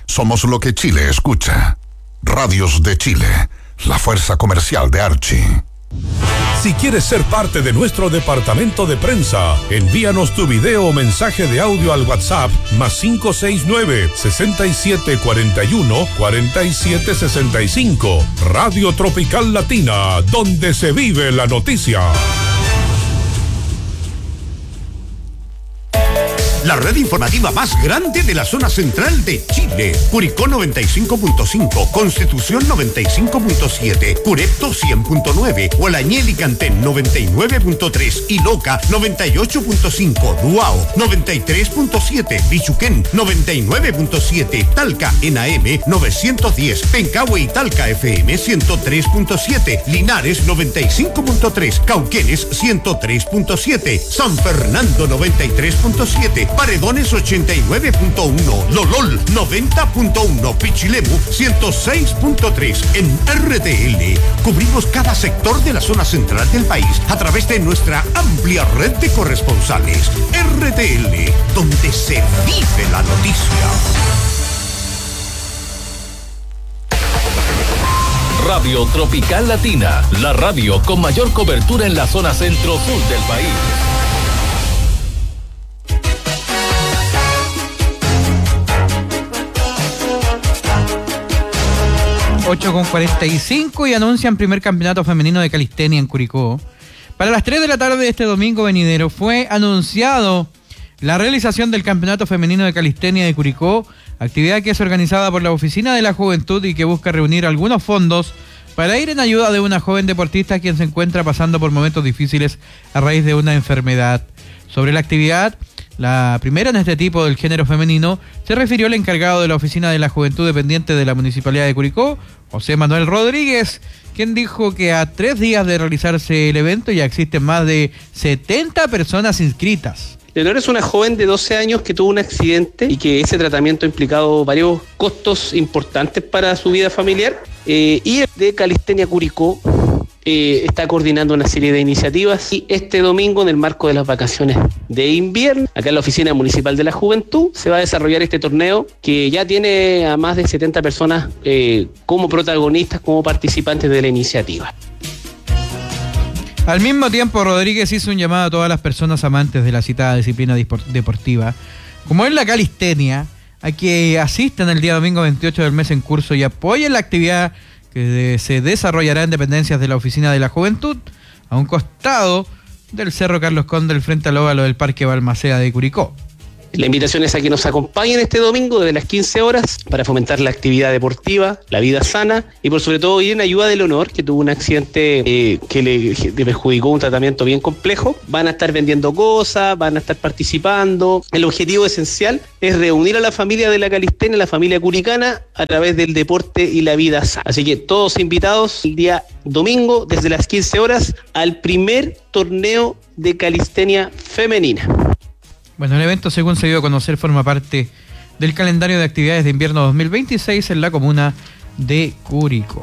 Somos lo que Chile escucha. Radios de Chile, la fuerza comercial de Archie. Si quieres ser parte de nuestro departamento de prensa, envíanos tu video o mensaje de audio al WhatsApp +569-6741-4765. Radio Tropical Latina, donde se vive la noticia. La red informativa más grande de la zona central de Chile. Curicó 95.5, Constitución 95.7, Curepto 100.9, Hualañel y Cantén 99.3 y Loca 98.5, Duao 93.7, Bichuquén 99.7, Talca en AM 910, Pencahue y Talca FM 103.7, Linares 95.3, Cauquenes 103.7, San Fernando 93.7, Paredones 89.1, Lolol 90.1, Pichilemu 106.3. En RTL cubrimos cada sector de la zona central del país a través de nuestra amplia red de corresponsales. RTL, donde se vive la noticia. Radio Tropical Latina, la radio con mayor cobertura en la zona centro-sur del país. 8:45 y anuncian primer campeonato femenino de calistenia en Curicó. Para las 3 de la tarde de este domingo venidero fue anunciado la realización del campeonato femenino de calistenia de Curicó, actividad que es organizada por la Oficina de la Juventud y que busca reunir algunos fondos para ir en ayuda de una joven deportista quien se encuentra pasando por momentos difíciles a raíz de una enfermedad. Sobre la actividad, la primera en este tipo del género femenino, se refirió el encargado de la Oficina de la Juventud dependiente de la Municipalidad de Curicó, José Manuel Rodríguez, quien dijo que a 3 días de realizarse el evento ya existen más de 70 personas inscritas. Leonor es una joven de 12 años que tuvo un accidente y que ese tratamiento ha implicado varios costos importantes para su vida familiar. Y de Calistenia Curicó está coordinando una serie de iniciativas y este domingo, en el marco de las vacaciones de invierno, acá en la Oficina Municipal de la Juventud, se va a desarrollar este torneo que ya tiene a más de 70 personas como protagonistas, como participantes de la iniciativa. Al mismo tiempo, Rodríguez hizo un llamado a todas las personas amantes de la citada disciplina deportiva, como es la calistenia, a que asistan el día domingo 28 del mes en curso y apoyen la actividad que se desarrollará en dependencias de la Oficina de la Juventud, a un costado del Cerro Carlos Conde, frente al óvalo del Parque Balmaceda de Curicó. La invitación es a que nos acompañen este domingo desde las 15 horas para fomentar la actividad deportiva, la vida sana y por sobre todo ir en ayuda de Leonor, que tuvo un accidente que le perjudicó un tratamiento bien complejo. Van a estar vendiendo cosas, van a estar participando. El objetivo esencial es reunir a la familia de la calistenia, la familia curicana, a través del deporte y la vida sana. Así que todos invitados el día domingo desde las 15 horas al primer torneo de calistenia femenina. Bueno, el evento, según se dio a conocer, forma parte del calendario de actividades de invierno 2026 en la comuna de Curicó.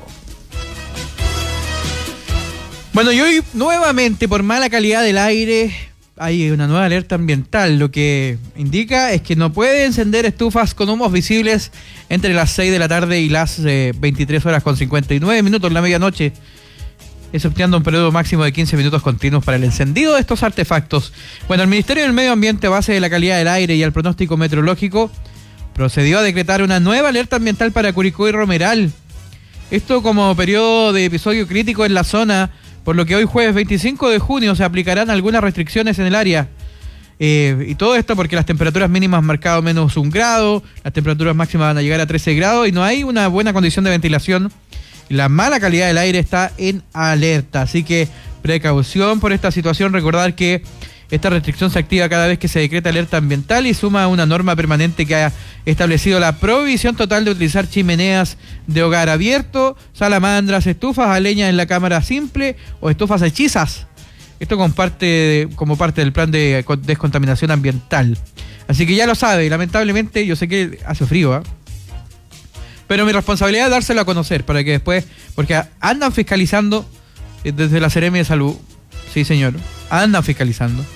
Bueno, y hoy nuevamente, por mala calidad del aire, hay una nueva alerta ambiental. Lo que indica es que no puede encender estufas con humos visibles entre las 6 de la tarde y las 23 horas con 59 minutos, la medianoche, exceptuando un periodo máximo de 15 minutos continuos para el encendido de estos artefactos. Bueno, el Ministerio del Medio Ambiente, a base de la calidad del aire y el pronóstico meteorológico, procedió a decretar una nueva alerta ambiental para Curicó y Romeral. Esto como periodo de episodio crítico en la zona, por lo que hoy jueves 25 de junio se aplicarán algunas restricciones en el área. Y todo esto porque las temperaturas mínimas han marcado menos 1 grado, las temperaturas máximas van a llegar a 13 grados y no hay una buena condición de ventilación. La mala calidad del aire está en alerta, así que precaución por esta situación. Recordar que esta restricción se activa cada vez que se decreta alerta ambiental y suma a una norma permanente que ha establecido la prohibición total de utilizar chimeneas de hogar abierto, salamandras, estufas a leña en la cámara simple o estufas hechizas. Esto como parte del plan de descontaminación ambiental. Así que ya lo sabe, lamentablemente yo sé que hace frío, pero mi responsabilidad es dárselo a conocer para que después, porque andan fiscalizando desde la Seremi de Salud, sí señor, andan fiscalizando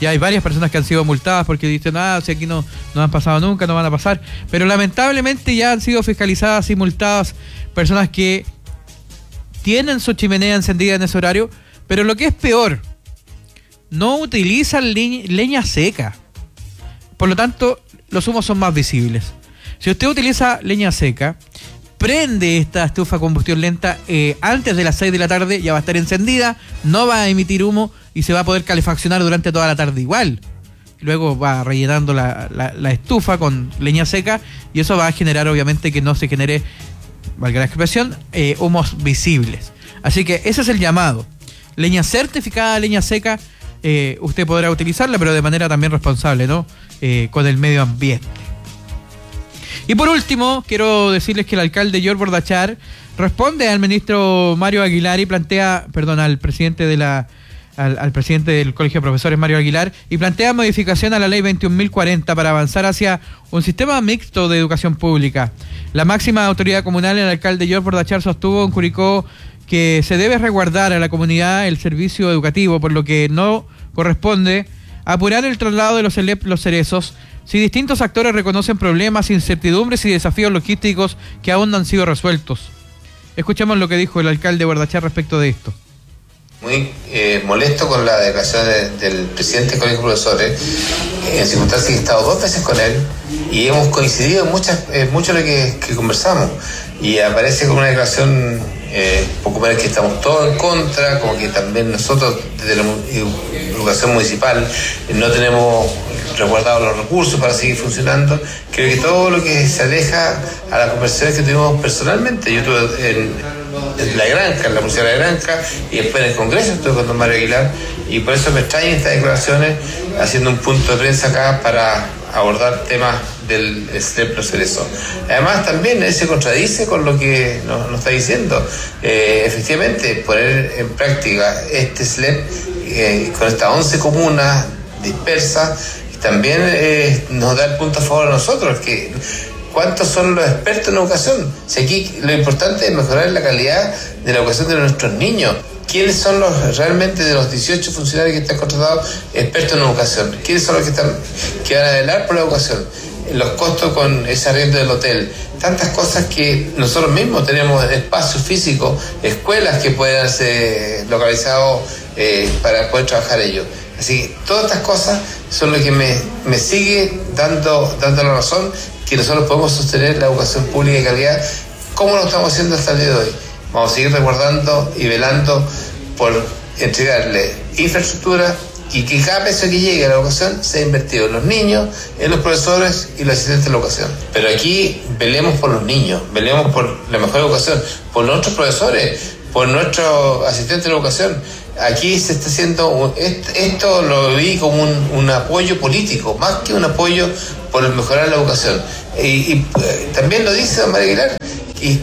Ya hay varias personas que han sido multadas porque dicen, si aquí no han pasado nunca, no van a pasar. Pero lamentablemente ya han sido fiscalizadas y multadas personas que tienen su chimenea encendida en ese horario, pero lo que es peor, no utilizan leña seca. Por lo tanto, los humos son más visibles. Si usted utiliza leña seca, prende esta estufa a combustión lenta antes de las 6 de la tarde, ya va a estar encendida, no va a emitir humo y se va a poder calefaccionar durante toda la tarde igual. Luego va rellenando la estufa con leña seca y eso va a generar obviamente que no se genere, valga la expresión, humos visibles. Así que ese es el llamado. Leña certificada, leña seca, usted podrá utilizarla, pero de manera también responsable, ¿no? Con el medio ambiente. Y por último, quiero decirles que el alcalde George Bordachar responde al ministro Mario Aguilar y plantea, al presidente al presidente del Colegio de Profesores, Mario Aguilar, y plantea modificación a la ley 21.040 para avanzar hacia un sistema mixto de educación pública. La máxima autoridad comunal, el alcalde George Bordachar, sostuvo en Curicó que se debe resguardar a la comunidad el servicio educativo, por lo que no corresponde apurar el traslado de los CELEP Los Cerezos si distintos actores reconocen problemas, incertidumbres y desafíos logísticos que aún no han sido resueltos. Escuchemos lo que dijo el alcalde Bordachar respecto de esto. Muy molesto con la declaración del presidente del Colegio de Profesores, en circunstancias que he estado 2 veces con él y hemos coincidido en mucho de lo que conversamos, y aparece con una declaración poco menos que estamos todos en contra, como que también nosotros desde la educación municipal no tenemos resguardados los recursos para seguir funcionando. Creo que todo lo que se aleja a las conversaciones que tuvimos personalmente, yo estuve en La Granja, en la Municipalidad de La Granja, y después en el Congreso estuve con don Mario Aguilar, y por eso me extrañan estas declaraciones, haciendo un punto de prensa acá para abordar temas del SLEP Los Cerezos. Además también él se contradice con lo que nos está diciendo. Efectivamente, poner en práctica este SLEP con estas 11 comunas dispersas, también nos da el punto a favor a nosotros, que ¿cuántos son los expertos en educación? Si aquí lo importante es mejorar la calidad de la educación de nuestros niños. ¿Quiénes son realmente de los 18 funcionarios que están contratados expertos en educación? ¿Quiénes son los que van a velar por la educación? Los costos con ese arriendo del hotel. Tantas cosas que nosotros mismos tenemos espacios físicos, escuelas que puedan ser localizados para poder trabajar ellos. Así que todas estas cosas son lo que me sigue dando la razón que nosotros podemos sostener la educación pública de calidad como lo estamos haciendo hasta el día de hoy. Vamos a seguir resguardando y velando por entregarle infraestructura y que cada peso que llegue a la educación sea invertido en los niños, en los profesores y los asistentes de la educación. Pero aquí velemos por los niños, velemos por la mejor educación, por nuestros profesores, por nuestros asistentes de la educación. Aquí se está haciendo, esto lo vi como un apoyo político, más que un apoyo por mejorar la educación. Y también lo dice don Mario Aguilar, y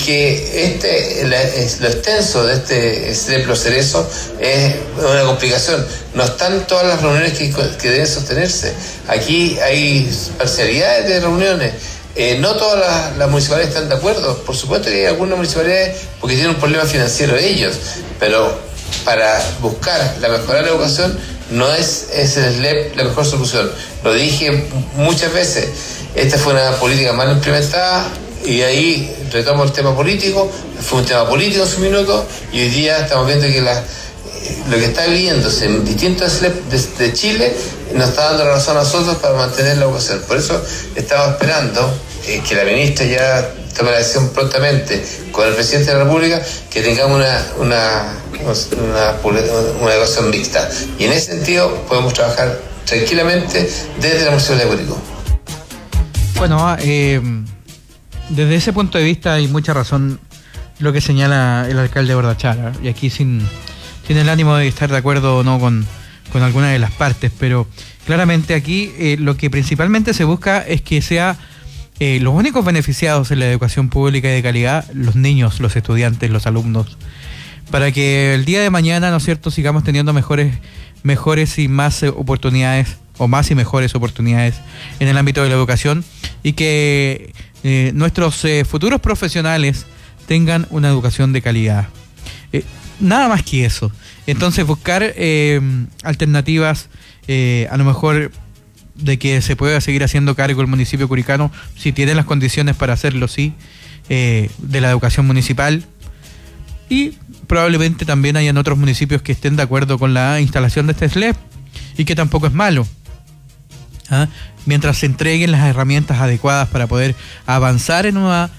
que lo extenso de este SLEP Los Cerezos es una complicación. No están todas las reuniones que deben sostenerse. Aquí hay parcialidades de reuniones. No todas las municipalidades están de acuerdo. Por supuesto que hay algunas municipalidades porque tienen un problema financiero ellos, pero para buscar la mejora de la educación no es el SLEP la mejor solución. Lo dije muchas veces, esta fue una política mal implementada y ahí retomo el tema político, fue un tema político en su minuto y hoy día estamos viendo que lo que está viviéndose en distintos SLEP de Chile nos está dando la razón a nosotros para mantener la educación. Por eso estamos esperando que la ministra ya tome la decisión prontamente con el presidente de la República que tengamos una educación mixta. Y en ese sentido podemos trabajar tranquilamente desde la Municipalidad de Curicó. Bueno, desde ese punto de vista hay mucha razón lo que señala el alcalde Bordachar, y aquí sin el ánimo de estar de acuerdo o no con alguna de las partes, pero claramente aquí lo que principalmente se busca es que sea los únicos beneficiados en la educación pública y de calidad, los niños, los estudiantes, los alumnos, para que el día de mañana, ¿no es cierto?, sigamos teniendo mejores y más oportunidades, o más y mejores oportunidades en el ámbito de la educación, y que nuestros futuros profesionales tengan una educación de calidad. Nada más que eso. Entonces buscar alternativas a lo mejor de que se pueda seguir haciendo cargo el municipio curicano, si tiene las condiciones para hacerlo, sí, de la educación municipal. Y probablemente también hayan otros municipios que estén de acuerdo con la instalación de este SLEP, y que tampoco es malo. Mientras se entreguen las herramientas adecuadas para poder avanzar en una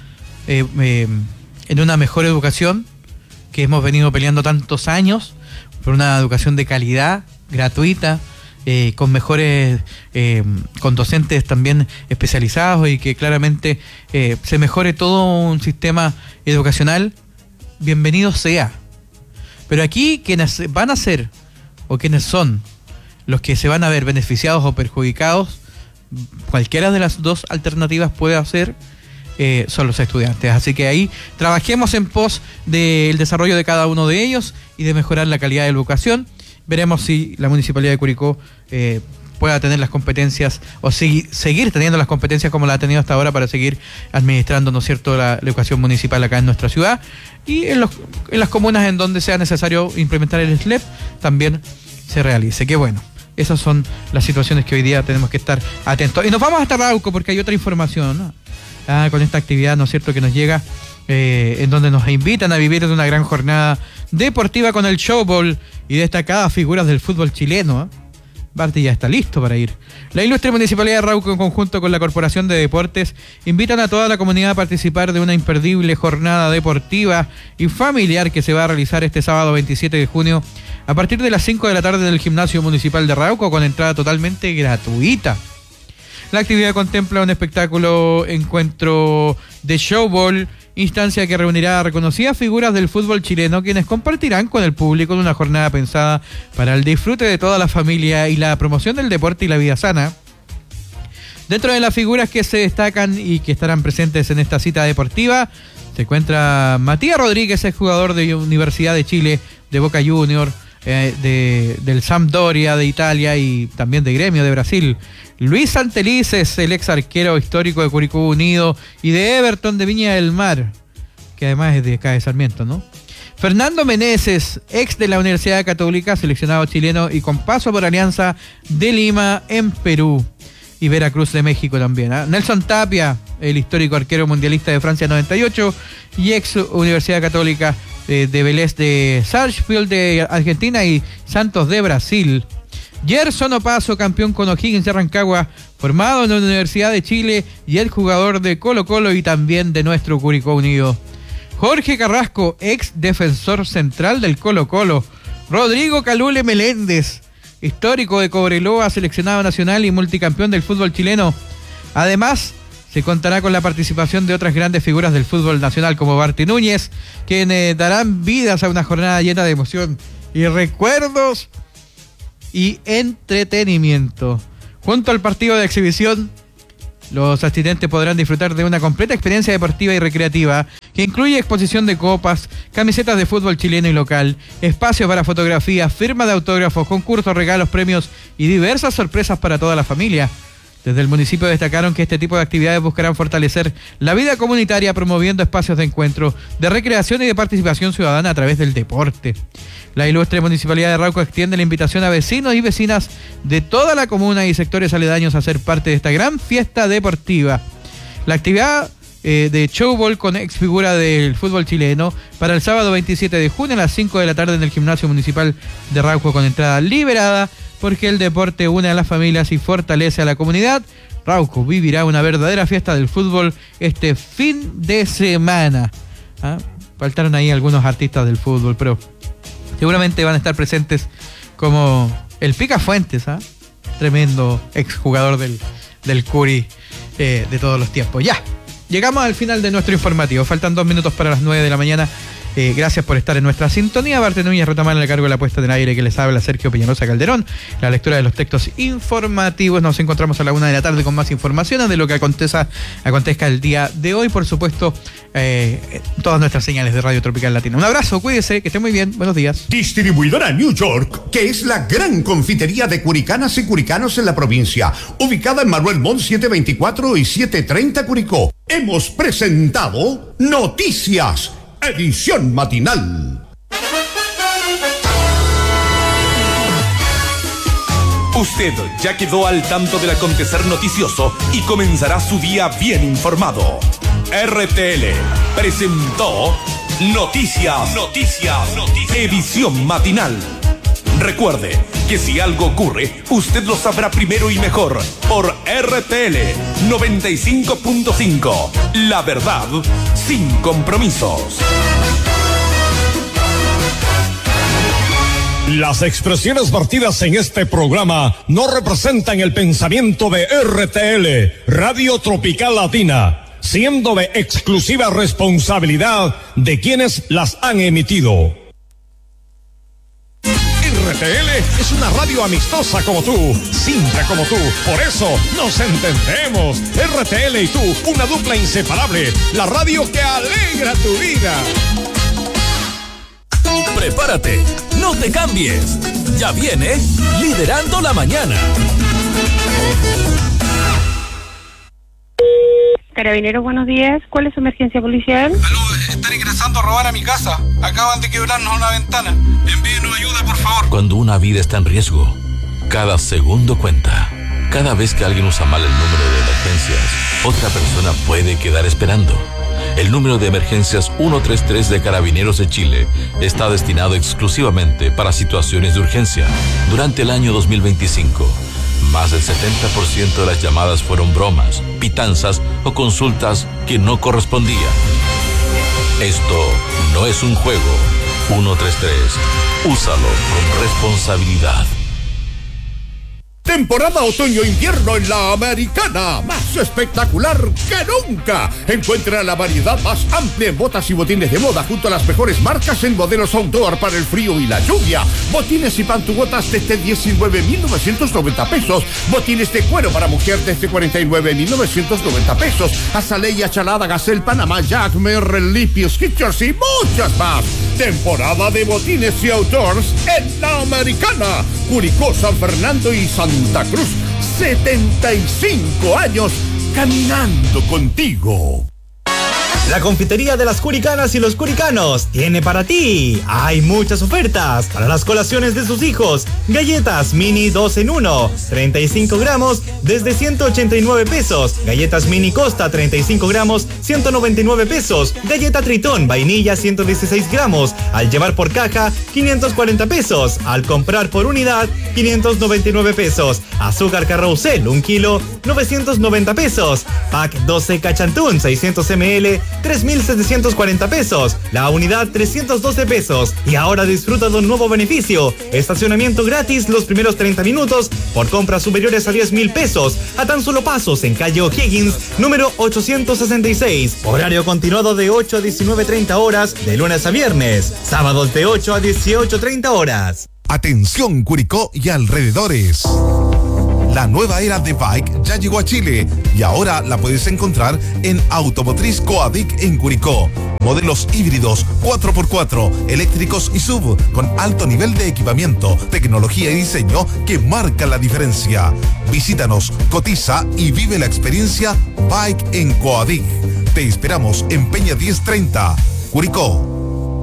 mejor educación, que hemos venido peleando tantos años, por una educación de calidad, gratuita, con mejores, con docentes también especializados, y que claramente se mejore todo un sistema educacional, bienvenido sea. Pero aquí quienes van a ser, o quienes son los que se van a ver beneficiados o perjudicados, cualquiera de las dos alternativas puede hacer, son los estudiantes. Así que ahí trabajemos en pos del desarrollo de cada uno de ellos y de mejorar la calidad de la educación. Veremos si la Municipalidad de Curicó pueda tener las competencias, o seguir teniendo las competencias como la ha tenido hasta ahora, para seguir administrando, ¿no es cierto?, la educación municipal acá en nuestra ciudad, y en las comunas en donde sea necesario implementar el SLEP también se realice. Qué bueno. Esas son las situaciones que hoy día tenemos que estar atentos. Y nos vamos hasta Arauco, porque hay otra información, ¿no? Con esta actividad, ¿no es cierto?, que nos llega, en donde nos invitan a vivir de una gran jornada deportiva con el showball y destacadas figuras del fútbol chileno. Barty ya está listo para ir. La ilustre Municipalidad de Arauco, en conjunto con la Corporación de Deportes, invitan a toda la comunidad a participar de una imperdible jornada deportiva y familiar que se va a realizar este sábado 27 de junio a partir de las 5 de la tarde en el Gimnasio Municipal de Arauco, con entrada totalmente gratuita. La actividad contempla un espectáculo encuentro de showball, instancia que reunirá a reconocidas figuras del fútbol chileno, quienes compartirán con el público en una jornada pensada para el disfrute de toda la familia y la promoción del deporte y la vida sana. Dentro de las figuras que se destacan y que estarán presentes en esta cita deportiva, se encuentra Matías Rodríguez, exjugador de Universidad de Chile, de Boca Juniors, del Sampdoria de Italia y también de Gremio de Brasil. Luis Santelices, el ex arquero histórico de Curicó Unido y de Everton de Viña del Mar, que además es de acá de Sarmiento, ¿no? Fernando Meneses, ex de la Universidad Católica, seleccionado chileno y con paso por Alianza de Lima en Perú y Veracruz de México también. Nelson Tapia, el histórico arquero mundialista de Francia 98 y ex Universidad Católica de Vélez de Sarsfield de Argentina y Santos de Brasil. Gerson Opaso, campeón con O'Higgins de Rancagua, formado en la Universidad de Chile y el jugador de Colo Colo y también de nuestro Curicó Unido. Jorge Carrasco, ex defensor central del Colo Colo. Rodrigo Calule Meléndez, histórico de Cobreloa, seleccionado nacional y multicampeón del fútbol chileno. Además, se contará con la participación de otras grandes figuras del fútbol nacional como Barty Núñez, quienes darán vidas a una jornada llena de emoción y recuerdos y entretenimiento. Junto al partido de exhibición, los asistentes podrán disfrutar de una completa experiencia deportiva y recreativa que incluye exposición de copas, camisetas de fútbol chileno y local, espacios para fotografías, firma de autógrafos, concursos, regalos, premios y diversas sorpresas para toda la familia. Desde el municipio destacaron que este tipo de actividades buscarán fortalecer la vida comunitaria, promoviendo espacios de encuentro, de recreación y de participación ciudadana a través del deporte. La ilustre Municipalidad de Arauco extiende la invitación a vecinos y vecinas de toda la comuna y sectores aledaños a ser parte de esta gran fiesta deportiva. La actividad de showball con ex figura del fútbol chileno para el sábado 27 de junio a las 5 de la tarde en el Gimnasio Municipal de Arauco, con entrada liberada, porque el deporte une a las familias y fortalece a la comunidad. Arauco vivirá una verdadera fiesta del fútbol este fin de semana. Faltaron ahí algunos artistas del fútbol, pero seguramente van a estar presentes, como el Pica Fuentes, tremendo exjugador del Curi de todos los tiempos. Ya, llegamos al final de nuestro informativo. Faltan 2 minutos para las 9 de la mañana. Gracias por estar en nuestra sintonía. Barty Núñez retomar el cargo de la puesta en aire, que les habla Sergio Peñalosa Calderón. La lectura de los textos informativos. Nos encontramos a la 1 de la tarde con más informaciones de lo que acontezca el día de hoy. Por supuesto, todas nuestras señales de Radio Tropical Latina. Un abrazo, cuídese, que esté muy bien. Buenos días. Distribuidora New York, que es la gran confitería de curicanas y curicanos en la provincia, ubicada en Manuel Montt 724 y 730 Curicó. Hemos presentado Noticias, edición matinal. Usted ya quedó al tanto del acontecer noticioso y comenzará su día bien informado. RTL presentó Noticias, edición matinal. Recuerde que si algo ocurre, usted lo sabrá primero y mejor por RTL 95.5. La verdad sin compromisos. Las expresiones vertidas en este programa no representan el pensamiento de RTL, Radio Tropical Latina, siendo de exclusiva responsabilidad de quienes las han emitido. RTL es una radio amistosa como tú, simple como tú, por eso nos entendemos. RTL y tú, una dupla inseparable, la radio que alegra tu vida. Prepárate, no te cambies. Ya viene Liderando la Mañana. Carabineros, buenos días. ¿Cuál es su emergencia policial? Aló, están ingresando a robar a mi casa. Acaban de quebrarnos una ventana. Envíenos ayuda, por favor. Cuando una vida está en riesgo, cada segundo cuenta. Cada vez que alguien usa mal el número de emergencias, otra persona puede quedar esperando. El número de emergencias 133 de Carabineros de Chile está destinado exclusivamente para situaciones de urgencia. Durante el año 2025, más del 70% de las llamadas fueron bromas, pitanzas o consultas que no correspondían. Esto no es un juego. 133. Úsalo con responsabilidad. Temporada otoño-invierno en la Americana, más espectacular que nunca. Encuentra la variedad más amplia en botas y botines de moda junto a las mejores marcas en modelos outdoor para el frío y la lluvia. Botines y pantubotas desde 19,990 pesos. Botines de cuero para mujer desde 49,990 pesos. Azalea, Chalada, Gazelle, Panamá, Jack, Merrell, Lippy, Skechers y muchas más. Temporada de botines y outdoors en la Americana. Curicó, San Fernando y Santa Cruz. 75 años caminando contigo. La confitería de las Curicanas y los Curicanos tiene para ti. Hay muchas ofertas para las colaciones de sus hijos. Galletas mini 2 en 1, 35 gramos desde 189 pesos. Galletas mini Costa 35 gramos, 199 pesos. Galleta Tritón vainilla 116 gramos. Al llevar por caja, 540 pesos. Al comprar por unidad, 599 pesos. Azúcar Carrousel 1 kilo, 990 pesos. Pack 12 Cachantún 600 ml, 3,740 pesos. La unidad 312 pesos. Y ahora disfruta de un nuevo beneficio: estacionamiento gratis los primeros 30 minutos por compras superiores a 10,000 pesos a tan solo pasos en calle O'Higgins número 866. Horario continuado de 8 a 19:30 horas de lunes a viernes. Sábados de 8 a 18:30 horas. Atención Curicó y alrededores. La nueva era de bike ya llegó a Chile y ahora la puedes encontrar en Automotriz Coadic en Curicó. Modelos híbridos 4x4, eléctricos y SUV con alto nivel de equipamiento, tecnología y diseño que marcan la diferencia. Visítanos, cotiza y vive la experiencia Bike en Coadic. Te esperamos en Peña 1030, Curicó.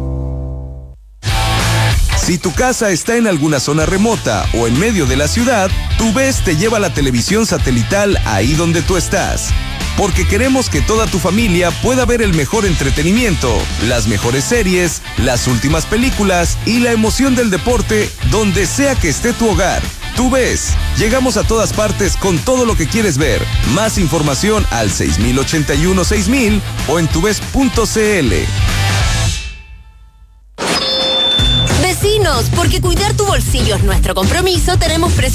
Si tu casa está en alguna zona remota o en medio de la ciudad, TuVes te lleva la televisión satelital ahí donde tú estás. Porque queremos que toda tu familia pueda ver el mejor entretenimiento, las mejores series, las últimas películas y la emoción del deporte donde sea que esté tu hogar. TuVes, llegamos a todas partes con todo lo que quieres ver. Más información al 6081-6000 o en tuves.cl. Vecinos, porque cuidar tu bolsillo es nuestro compromiso, tenemos precios